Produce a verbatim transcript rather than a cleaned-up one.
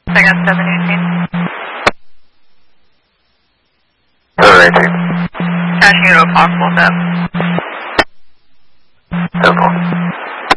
I got seven eighteen. seven eighteen. Crashing into a possible step.